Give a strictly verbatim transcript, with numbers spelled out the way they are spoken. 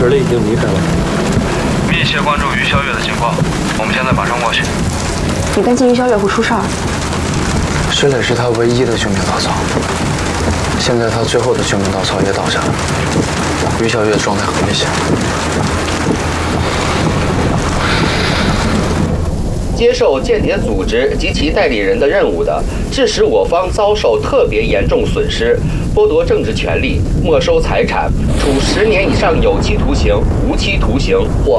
池里已经离开了。 密切关注于小月的情况，我们现在马上过去。 你担心于小月会出事儿？ 石磊是他唯一的救命稻草，现在他最后的救命稻草也倒下了，于小月状态很危险。 接受间谍组织及其代理人的任务的，致使我方遭受特别严重损失，剥夺政治权利，没收财产，处十年以上有期徒刑、无期徒刑或